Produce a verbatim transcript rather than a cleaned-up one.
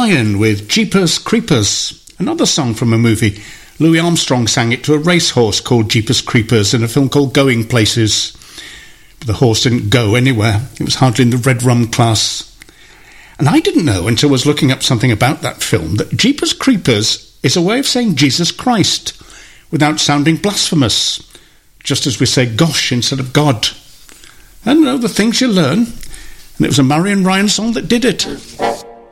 Ryan with Jeepers Creepers, another song from a movie. Louis Armstrong sang it to a racehorse called Jeepers Creepers in a film called Going Places. But the horse didn't go anywhere. It was hardly in the red rum class. And I didn't know until I was looking up something about that film that Jeepers Creepers is a way of saying Jesus Christ without sounding blasphemous, just as we say gosh instead of God. I don't know, the things you learn. And it was a Marion Ryan song that did it.